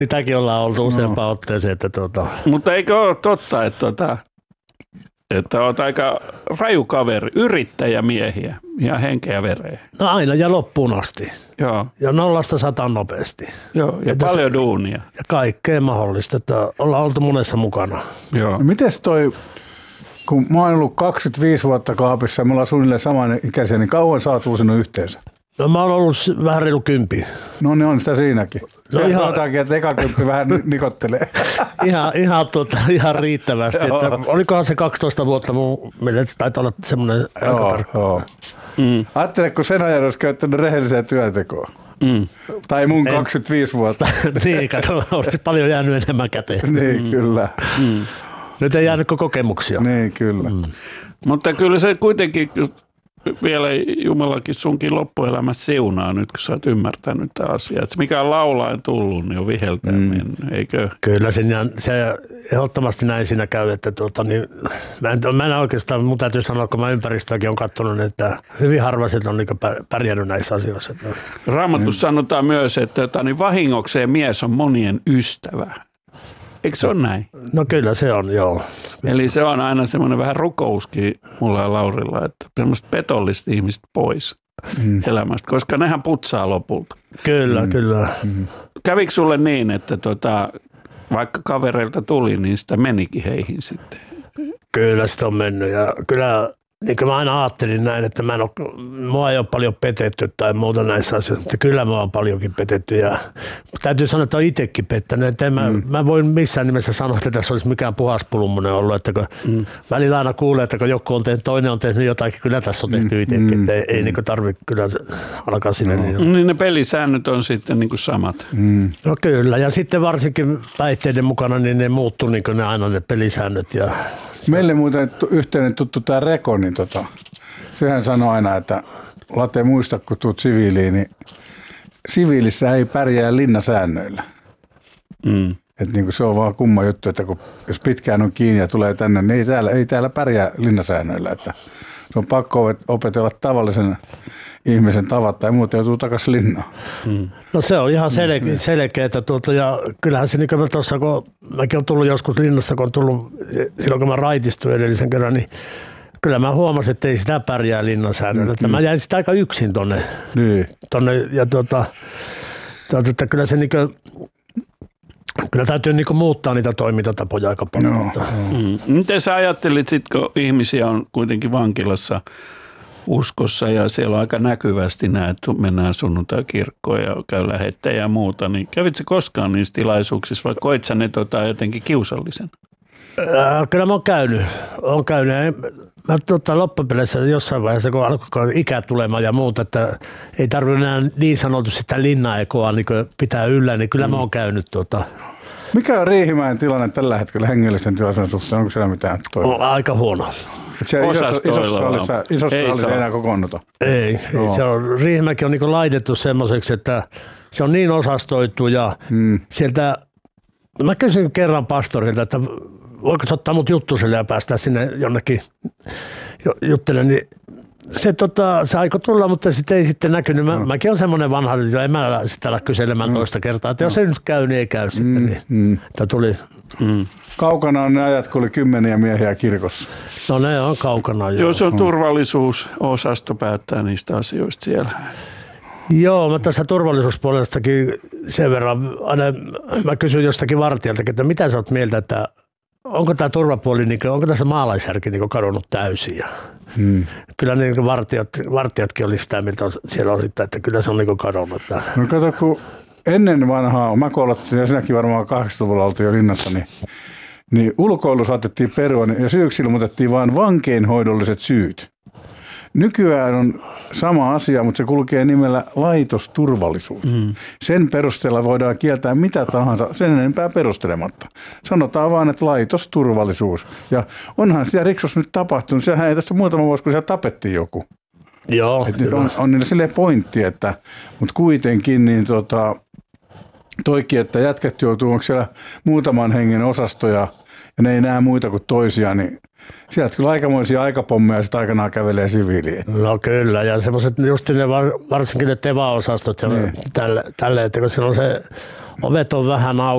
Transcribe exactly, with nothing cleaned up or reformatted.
Sitäkin ollaan oltu useampaan no. otteeseen. Että tuota. Mutta eikö ole totta, että, tuota, että olet aika raju kaveri, yrittäjämiehiä ja henkeä ja vereä? No aina ja loppuun asti. Joo. Ja nollasta sataan nopeasti. Joo, ja että paljon se, duunia. Ja kaikkea mahdollista, että ollaan oltu monessa mukana. Joo. No mites toi, kun mä oon ollut kaksikymmentäviisi vuotta kaapissa ja me ollaan suunnilleen saman ikäisiä, niin kauan sä oot uusinut yhteensä? No mä oon ollut vähän reilu kympi. No niin on sitä siinäkin. No se ihan sanotaankin, että eka kymppi vähän nikottelee. ihan, ihan, tuota, ihan riittävästi. Että olikohan se kaksitoista vuotta mun mielestä, taitaa olla semmoinen aika tarkka. Mm. Ajattele, kun sen ajan olisi käyttänyt rehelliseen työntekoon. Mm. Tai mun en, kaksikymmentäviisi vuotta. niin, kato, olisi paljon jäänyt enemmän käteen. niin, mm. kyllä. Mm. Nyt ei jäänyt kokemuksia. Niin, kyllä. Mm. Mutta kyllä se kuitenkin vielä Jumalakin sunkin loppuelämä siunaa nyt, kun sä oot ymmärtänyt tämä asia. Että mikä on laulaen tullut, niin on viheltää mm. mennyt, eikö? Kyllä se, se ehdottomasti näin siinä käy, että tuota, niin, mä, en, mä en oikeastaan, mun täytyy sanoa, kun mä ympäristöäkin on katsonut, että hyvin harvaset on niin pärjännyt näissä asioissa. Raamatussa mm. sanotaan myös, että, että niin vahingokseen mies on monien ystävä. Eikö se ole näin? No kyllä se on, joo. Eli se on aina semmoinen vähän rukouskin mulla ja Laurilla, että semmoista petollista ihmistä pois mm. elämästä, koska nehän putsaa lopulta. Kyllä, mm. kyllä. Mm. Kävikö sulle niin, että tota, vaikka kavereilta tuli, niin sitä menikin heihin sitten? Kyllä sitä on mennyt ja kyllä niin kuin mä aina ajattelin näin, että mä en ole, mua ei ole paljon petetty tai muuta näissä asioissa, mutta kyllä mä oon paljonkin petetty ja täytyy sanoa, että on itsekin pettänyt, että en mä, mm. mä voin missään nimessä sanoa, että tässä olisi mikään puhaspulummonen ollut, että kun mm. välillä aina kuulee, että kun joku on tehnyt, toinen on tehnyt jotakin, kyllä tässä on tehty itsekin, mm. että ei, ei mm. niin tarvitse kyllä alkaa sinne. No. Niin, niin ne pelisäännöt on sitten niin kuin samat. Mm. No kyllä ja sitten varsinkin päihteiden mukana, niin ne muuttuu niin kuin ne aina ne pelisäännöt ja meille muuten yhteinen tuttu tämä Reko, niin tota, sehän sanoi aina, että Late muista, kun tuut siviiliin, niin siviilissä ei pärjää linnasäännöillä. Mm. Että niin se on vaan kumma juttu, että kun, jos pitkään on kiinni ja tulee tänne, niin ei täällä, ei täällä pärjää linnasäännöillä. Että se on pakko opetella tavallisen ihmisen tavat tai muuten joutuu takaisin linnaan. Mm. No se on ihan selkeä, selkeää tuolta ja kyllähän se niin kuin tuossa, kun mäkin olen tullut joskus linnassa, kun on tullut silloin kun mä raitistuin edellisen kerran, niin kyllä mä huomasin, että ei sitä pärjää linnasäännöllä. Mm. Mä jäin sitä aika yksin tonne. Niin. tonne ja tuota, tuota, että kyllä se niin kuin, kyllä täytyy niin kuin muuttaa niitä toimintatapoja aika paljon. No. Mm. Miten sä ajattelit sitten, kun ihmisiä on kuitenkin vankilassa uskossa ja siellä on aika näkyvästi näin, että mennään sunnuntai-kirkkoon ja käy lähettäjä ja muuta, niin kävitsä koskaan niissä tilaisuuksissa vai koit sä ne tota jotenkin kiusallisen? Äh, kyllä mä oon käynyt. Oon käynyt. Mä tota, loppupeleissä jossain vaiheessa, kun alkoi ikä tulemaan ja muuta, että ei tarvitse enää niin sanotusti sitä linnaekoa niin pitää yllä, niin kyllä mm. mä oon käynyt. Tota. Mikä on Riihimäen tilanne tällä hetkellä hengellisen tilanteen suhteen? Onko siellä mitään toivoa? Aika huono. Siellä isossa, isossa salissa, isossa ei salissa ei enää kokoonnuta. Ei, no. ei se on, Riihimäki on niin laitettu semmoiseksi, että se on niin osastoitu ja hmm. sieltä, mä kysyin kerran pastorilta, että voiko se ottaa mut juttuselle ja päästää sinne jonnekin juttelemaan, niin se, tota, se aikoi tulla, mutta sitten ei sitten näkynyt. Mä, no. Mäkin on semmoinen vanha, että en mä sitä ala kyselemään mm. toista kertaa, että jos no. ei nyt käy, niin ei käy mm. sitten. Niin, mm. tuli. Mm. Kaukana on ne ajat, kun oli kymmeniä miehiä kirkossa. No ne on kaukana. Joo, joo se on turvallisuusosasto päättää niistä asioista siellä. Joo, mä tässä turvallisuuspuolestakin sen verran, aina mä kysyn jostakin vartijalta, että mitä sä oot mieltä, että onko tämä turvapuoli, niin, onko tässä maalaisjärki niin kadonnut täysin? Ja hmm. Kyllä niin vartijat, vartijatkin oli sitä mieltä siellä osittain, että kyllä se on niin kadonnut. No kato, kun ennen vanhaa, mä kouluttiin ja sinäkin varmaan kahdeksankymmentäluvulla oltiin jo linnassa, niin, niin ulkoilu saatettiin perua ja syyksi ilmoitettiin vain vankeinhoidolliset syyt. Nykyään on sama asia, mutta se kulkee nimellä laitosturvallisuus. Mm. Sen perusteella voidaan kieltää mitä tahansa, sen enempää perustelematta. Sanotaan vaan, että laitosturvallisuus. Ja onhan siellä Riksossa nyt tapahtunut. Sehän ei tässä muutama vuosi, kun siellä tapettiin joku. Joo. On, on niillä silleen pointti, että, mutta kuitenkin niin tota, toikin, että jätkät joutuu, onko siellä muutaman hengen osastoja ja ne ei näe muita kuin toisia, niin sieltä kyllä aikamoisia aikapommeja sitten aikanaan kävelee siviiliin. No kyllä, ja semmoiset just ne varsinkin ne T E V A-osastot ja niin. tälle, tälle, että kun siinä on se ovet on vähän auki.